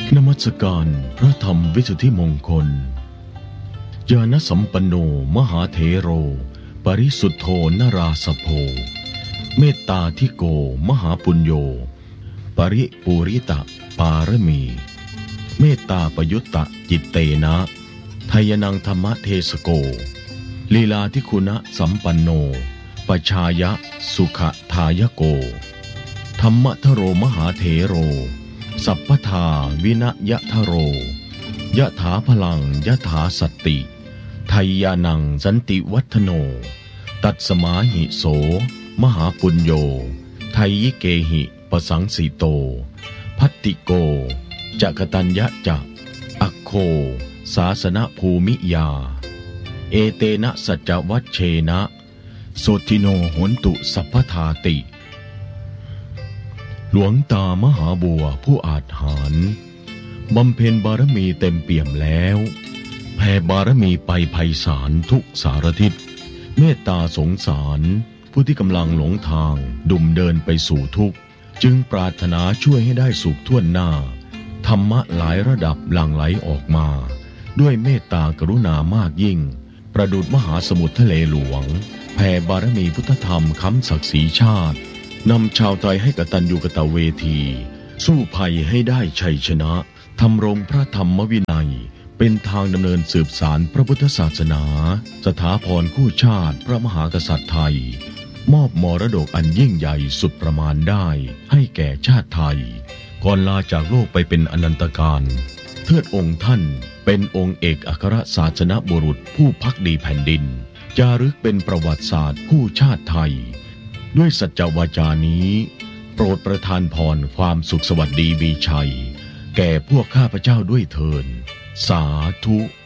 นมัสการพระธรรมวิสุทธิมงคลญาณสัมปันโนมหาเถโรปริสุทโธนราสโภเมตตาธิโกมหาปุญโญปริปุริตะปารมีเมตตาปยุตตะจิตเตนะทายนังธรรมเทสโกลีลาธิคุณะสัมปันโนปชายะสุขทายโกธรรมทโรมหาเถโรสัพพทาวินะยะทโรยะถาพลังยะถาสัตติไทยานังสันติวัฒโนตัดสมาหิโสมหาปุญโญไทยิเกหิปสังสิโตพัตติโกจักตัญญะจะอัคโคศาสนภูมิยาเอเตนะสัจวัชเชนะโสติโนโหนตุสัพพทาติหลวงตามหาบัวผู้อาจหาญบำเพ็ญบารมีเต็มเปี่ยมแล้วแผ่บารมีไปไพศาลทุกสารทิศเมตตาสงสารผู้ที่กำลังหลงทางดุ่มเดินไปสู่ทุกข์จึงปรารถนาช่วยให้ได้สุขทั่วหน้าธรรมะหลายระดับหลั่งไหลออกมาด้วยเมตตากรุณามากยิ่งประดุจมหาสมุทรทะเลหลวงแผ่บารมีพุทธธรรมค้ำศักดิ์ศรีชาตินำชาวไทยให้กตัญญูกตเวทีสู้ภัยให้ได้ชัยชนะทำรงพระธรรมวินัยเป็นทางดำเนินสืบสารพระพุทธศาสนาสถาพรคู่ชาติพระมหากษัตริย์ไทยมอบมรดกอันยิ่งใหญ่สุดประมาณได้ให้แก่ชาติไทยก่อนลาจากโลกไปเป็นอนันตกาลเทิดองค์ท่านเป็นองค์เอกอัครศาสนบุรุษผู้ภักดีแผ่นดินจารึกเป็นประวัติศาสตร์คู่ชาติไทยด้วยสัจจวาจานี้โปรดประทานพรความสุขสวัสดีมีชัยแก่พวกข้าพเจ้าด้วยเถิดสาธุ